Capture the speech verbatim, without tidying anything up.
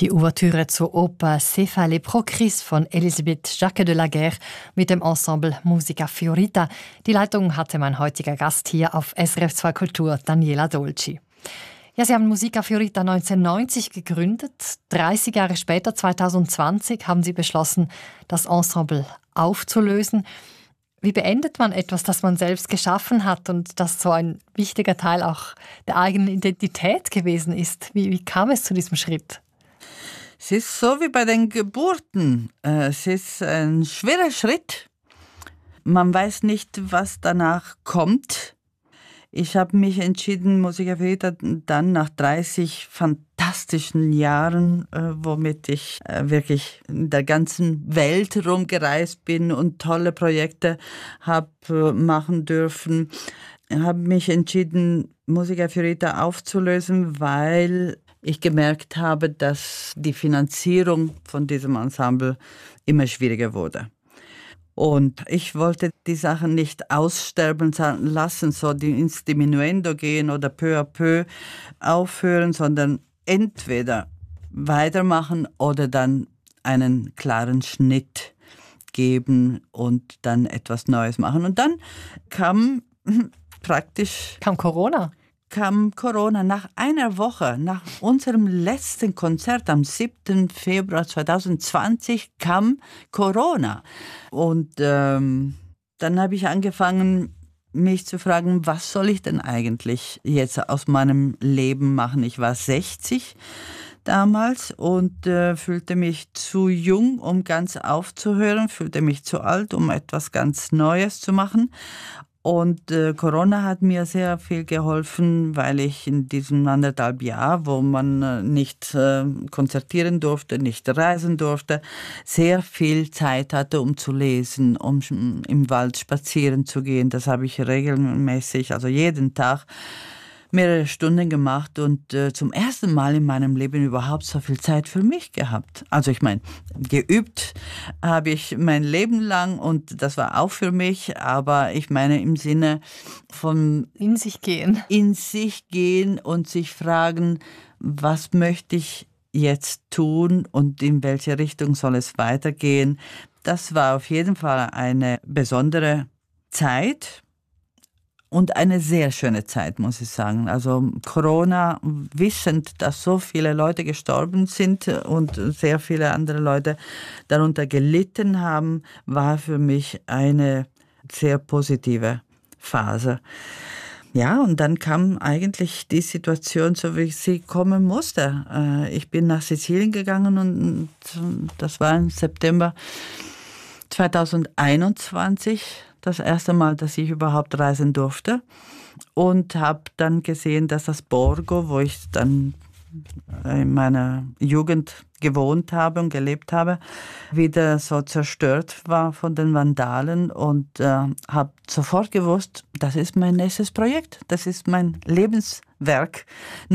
Die Ouvertüre zur Oper Céphale Procris von Elisabeth Jacques de la Guerre mit dem Ensemble Musica Fiorita. Die Leitung hatte mein heutiger Gast hier auf S R F zwei Kultur, Daniela Dolci. Ja, Sie haben Musica Fiorita neunzehnhundertneunzig gegründet. dreißig Jahre später, zweitausendzwanzig, haben Sie beschlossen, das Ensemble aufzulösen. Wie beendet man etwas, das man selbst geschaffen hat und das so ein wichtiger Teil auch der eigenen Identität gewesen ist? Wie, wie kam es zu diesem Schritt? Es ist so wie bei den Geburten. Es ist ein schwerer Schritt. Man weiß nicht, was danach kommt. Ich habe mich entschieden, Musica Fiorita dann nach dreißig fantastischen Jahren, äh, womit ich äh, wirklich in der ganzen Welt rumgereist bin und tolle Projekte habe äh, machen dürfen, habe mich entschieden, Musica Fiorita aufzulösen, weil ich gemerkt habe, dass die Finanzierung von diesem Ensemble immer schwieriger wurde. Und ich wollte die Sachen nicht aussterben lassen, so ins Diminuendo gehen oder peu à peu aufhören, sondern entweder weitermachen oder dann einen klaren Schnitt geben und dann etwas Neues machen. Und dann kam praktisch... Kam Corona? kam Corona. Nach einer Woche, nach unserem letzten Konzert am siebten Februar zweitausendzwanzig kam Corona. Und ähm, dann habe ich angefangen, mich zu fragen, was soll ich denn eigentlich jetzt aus meinem Leben machen? Ich war sechzig damals und äh, fühlte mich zu jung, um ganz aufzuhören, fühlte mich zu alt, um etwas ganz Neues zu machen. Und äh, Corona hat mir sehr viel geholfen, weil ich in diesem anderthalb Jahr, wo man äh, nicht äh, konzertieren durfte, nicht reisen durfte, sehr viel Zeit hatte, um zu lesen, um im Wald spazieren zu gehen. Das habe ich regelmäßig, also jeden Tag, mehrere Stunden gemacht und äh, zum ersten Mal in meinem Leben überhaupt so viel Zeit für mich gehabt. Also ich meine, geübt habe ich mein Leben lang und das war auch für mich, aber ich meine im Sinne von in sich gehen. In sich gehen und sich fragen, was möchte ich jetzt tun und in welche Richtung soll es weitergehen. Das war auf jeden Fall eine besondere Zeit. Und eine sehr schöne Zeit, muss ich sagen. Also Corona, wissend, dass so viele Leute gestorben sind und sehr viele andere Leute darunter gelitten haben, war für mich eine sehr positive Phase. Ja, und dann kam eigentlich die Situation, so wie sie kommen musste. Ich bin nach Sizilien gegangen und das war im September zweitausendeinundzwanzig. Das erste Mal, dass ich überhaupt reisen durfte und habe dann gesehen, dass das Borgo, wo ich dann in meiner Jugend gewohnt habe und gelebt habe, wieder so zerstört war von den Vandalen und äh, habe sofort gewusst, das ist mein nächstes Projekt, das ist mein Lebenswerk.